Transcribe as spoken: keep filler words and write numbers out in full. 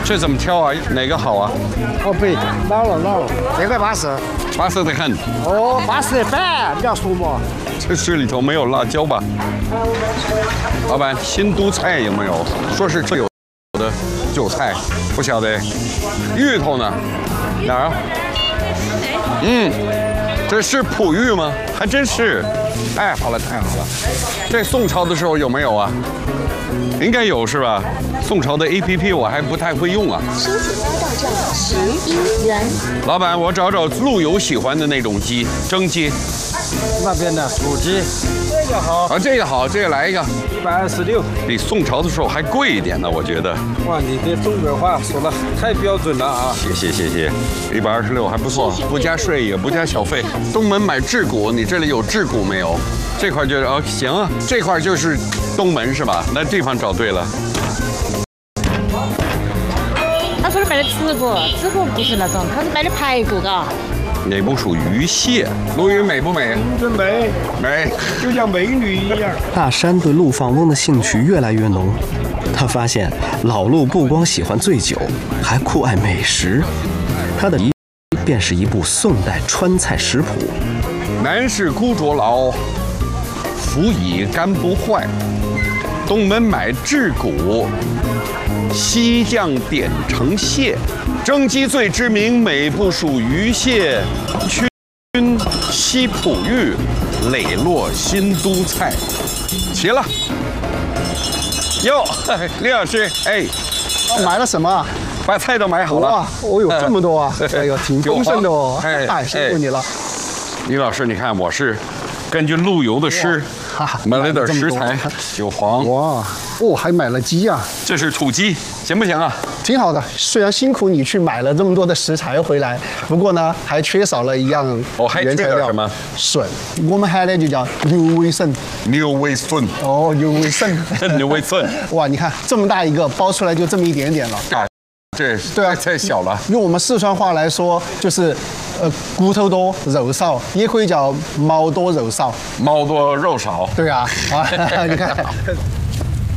这怎么挑啊？哪个好啊？ 哦，不，老了老了，这个八十。 八十得很。 哦，八十一半，你要说嘛？ 这市里头没有辣椒吧？老板，新都菜有没有？说是这有的韭菜，不晓得。芋头呢？哪儿啊？嗯，这是璞玉吗？还真是。太好了，太好了。这宋朝的时候有没有啊？应该有是吧？宋朝的 A P P 我还不太会用啊。 申请要到账十一元。 老板，我找找陆游喜欢的那种鸡，蒸鸡。 那边的土鸡，这个好啊，这个好，这个来一个， 一百二十六， 比宋朝的时候还贵一点呢，我觉得。 哇，你的中国话说的太标准了啊！ 谢谢谢谢，一百二十六还不错，不加税也不加小费。东门买炙骨，你这里有炙骨没有？这块就是哦，行啊，这块就是东门是吧？那地方找对了。 他说是卖的刺骨，刺骨不是那种，他是卖的排骨，嘎。 哪部属鱼蟹？陆羽美不美？ 真美， 美， 就像美女一样。 大山对陆放翁的兴趣越来越浓，他发现老陆不光喜欢醉酒，还酷爱美食。他的便是一部宋代川菜食谱。 南市孤酌老，辅以肝不坏。东门买炙骨，西酱点成蟹。蒸鸡最知名，美不属鱼蟹。熏西璞玉，磊落新都菜。齐了。哟，李老师，哎， 买了什么啊？ 把菜都买好了。 哇，哦呦，这么多啊！哎呦，挺丰盛的哦。 哎哎，辛苦你了。 李老师，你看我是根据陆游的诗买了点食材，韭黄。 哇，哦，还买了鸡啊！ 这是土鸡，行不行啊？ 挺好的，虽然辛苦你去买了这么多的食材回来，不过呢，还缺少了一样哦，还缺点什么？ 笋，我们喊的就叫牛尾笋。 牛尾笋。 哦，牛尾笋。 牛尾笋。 哇，你看这么大一个，剥出来就这么一点点了。 啊，这对啊， 太小了。 用我们四川话来说，就是呃骨头多肉少，也可以叫毛多肉少。 毛多肉少。 对啊，啊，你看。